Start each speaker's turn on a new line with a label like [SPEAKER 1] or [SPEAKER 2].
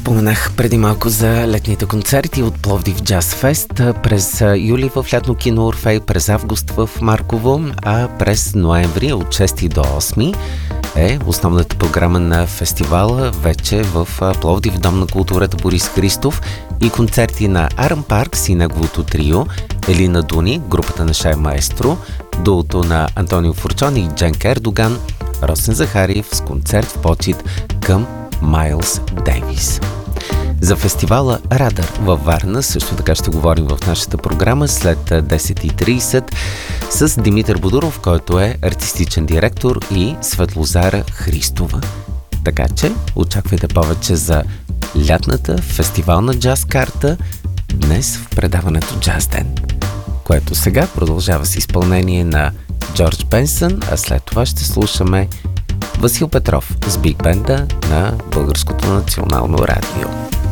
[SPEAKER 1] Споменах преди малко за летните концерти от Пловдив Джаз Фест. През юли в лятно кино Орфей, през август в Марково, а през ноември от 6 до 8 е основната програма на фестивала вече в Пловдив, Дом на културата Борис Христов, и концерти на Арън Паркс и неговото трио, Елина Дуни, групата на Шай Маестро, дуото на Антонио Фурчони и Дженк Ердоган, Росен Захариев с концерт в почит към Майлс Дейвис. За фестивала Радар във Варна също така ще говорим в нашата програма след 10:30 с Димитър Бодуров, който е артистичен директор, и Светлозара Христова. Така че очаквайте повече за лятната фестивална джаз карта днес в предаването Джаз Ден, което сега продължава с изпълнение на Джордж Бенсън, а след това ще слушаме Васил Петров с биг бенда на Българското национално радио.